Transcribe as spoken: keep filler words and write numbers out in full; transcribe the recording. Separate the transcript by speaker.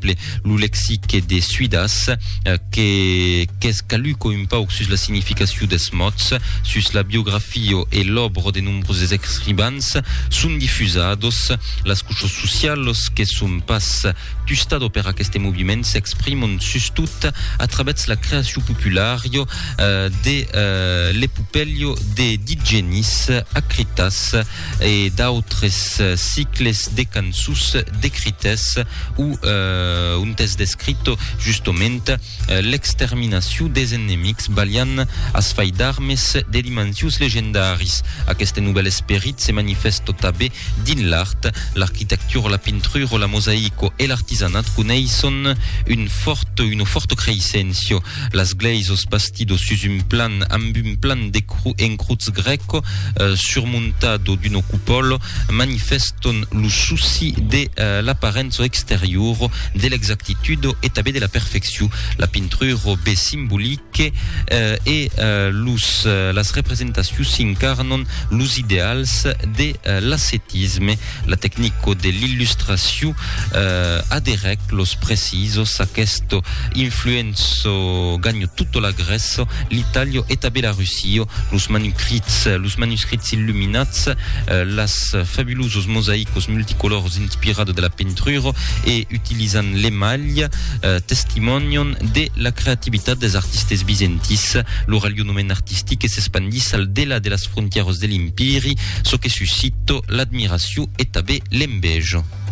Speaker 1: exemple le lexique des Suidas que qu'est-ce qu'a lu un peu sur la signification des mots, sur la biographie et l'œuvre de nombreux écrivains sont diffusados, las couches sociales que sont pas du stade per aquest moviment s'expriment surtout à travers la création populaire euh, de euh, l'épopée de Digenis, Acritas et d'autres cycles de cansus décrites où euh, un test décrit justement euh, l'extermination des ennemis balian as fai d'armes de dimensions légendaris. Aquest nouvel esprit se manifeste també din l'art, l'architecture, la peinture, la mosaïque et l'artisanat coneixen une forte, une forte creixencio. Las glaisos bastidos sus un plan, amb un plan de cru, en cruz greco euh, surmontado d'une coupole manifestent le souci de euh, l'apparence extérieure, de l'exactitude et també de la perfection. La peinture be symbolique euh, et euh, lus, euh, las representations s'incarnent los ideals de euh, l'ascétisme. La technique de l'illustration euh, adherec los precisos aquesto influenzo gagne toute la Grèce, l'Italie et també la Russie. Los manuscrits, los manuscrits illuminats, euh, las fabulosos mosaïcos multicolores inspirades de la peinture et utilisant l'émail euh, testimonion de la créativité des artistes byzantis. Le rayonnement artistique s'expandit al-delà de las frontières de l'Empire, ce qui suscite l'admiration et també l'enveja.